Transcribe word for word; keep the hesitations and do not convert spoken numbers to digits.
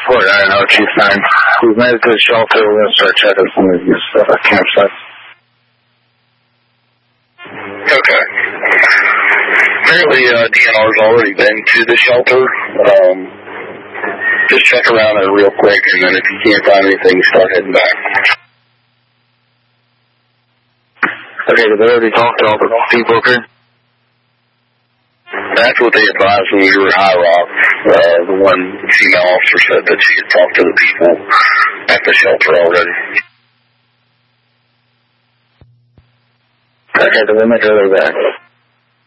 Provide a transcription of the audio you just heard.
report. I don't know what you find. We've made it to the shelter. We're going to start checking some of these uh, campsites. Okay. Apparently, uh, D N R's already been to the shelter. Um, just check around there real quick, and then if you can't find anything, start heading back. Okay, did they already talk to all the people up here? That's what they advised when we were at High Rock. Uh, the one female officer said that she had talked to the people at the shelter already. Okay, then we'll make our way back.